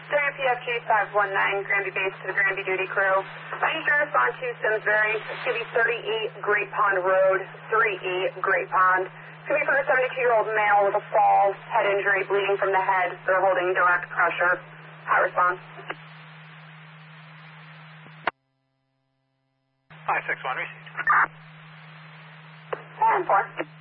WPFG 519, Granby Base to the Granby Duty Crew. I need to respond to Simsbury, CV 38 Great Pond Road, 3E Great Pond. Could be for a 72-year-old male with a fall, head injury, bleeding from the head. They're holding direct pressure. Hot response. 561 received. And 4.